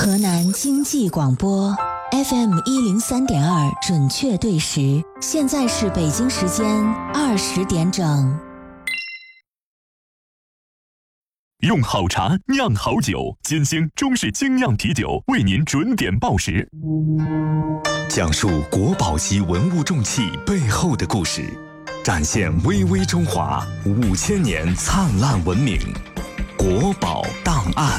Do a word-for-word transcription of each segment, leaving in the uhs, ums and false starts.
河南经济广播 F M 一零三点二准确对时，现在是北京时间二十点整。 用好茶酿好酒，金星中式精酿啤酒为您准点报时。 讲述国宝级文物重器背后的故事，展现巍巍中华五千年灿烂文明。国宝档案。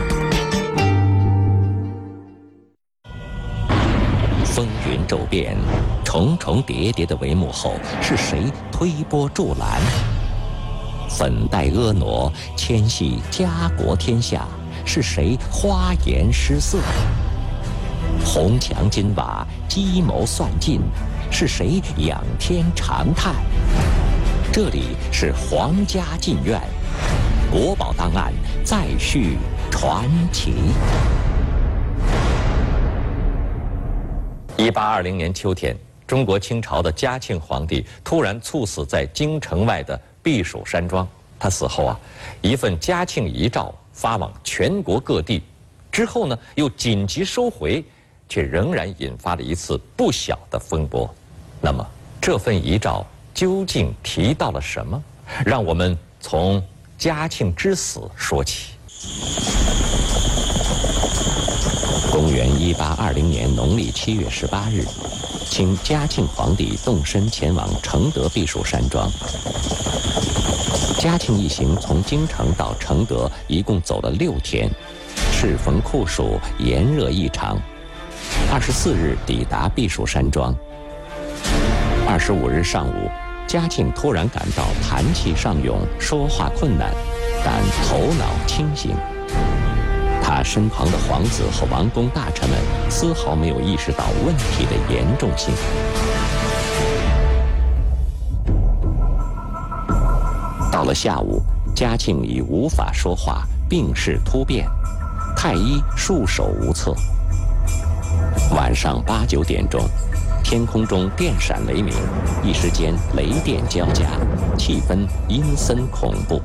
风云骤变，重重叠叠的帷幕后，是谁推波助澜？粉黛婀娜，牵系家国天下，是谁花颜失色？红墙金瓦，计谋算尽，是谁仰天长叹？这里是皇家禁苑，国宝档案再续传奇。一八二零年秋天，中国清朝的嘉庆皇帝突然猝死在京城外的避暑山庄。他死后啊，一份嘉庆遗诏发往全国各地，之后呢又紧急收回，却仍然引发了一次不小的风波。那么这份遗诏究竟提到了什么？让我们从嘉庆之死说起。公元一八二零年农历七月十八日，清嘉庆皇帝动身前往承德避暑山庄。嘉庆一行从京城到承德一共走了六天，适逢酷暑，炎热异常。二十四日抵达避暑山庄。二十五日上午，嘉庆突然感到痰气上涌，说话困难，但头脑清醒。他身旁的皇子和王公大臣们丝毫没有意识到问题的严重性。到了下午，嘉庆已无法说话，病势突变，太医束手无策。晚上八九点钟，天空中电闪雷鸣，一时间雷电交加，气氛阴森恐怖。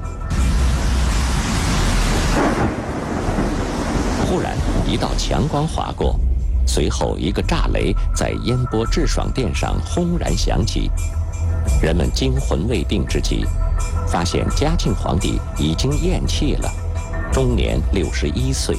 忽然一道强光划过，随后一个炸雷在烟波制爽殿上轰然响起。人们惊魂未定之际，发现嘉庆皇帝已经咽气了，终年六十一岁。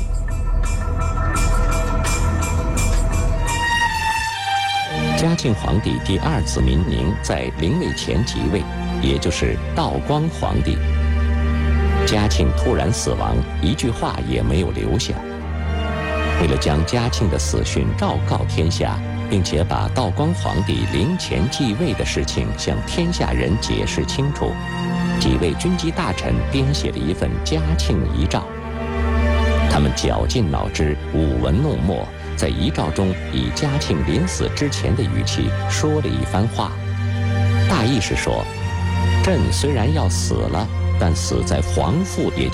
嘉庆皇帝第二子明宁在临位前即位，也就是道光皇帝。嘉庆突然死亡，一句话也没有留下。为了将嘉庆的死讯昭告天下，并且把道光皇帝临前继位的事情向天下人解释清楚，几位军机大臣编写了一份嘉庆遗诏。他们绞尽脑汁，舞文弄墨，在遗诏中以嘉庆临死之前的语气说了一番话，大意是说：朕虽然要死了，但死在皇父也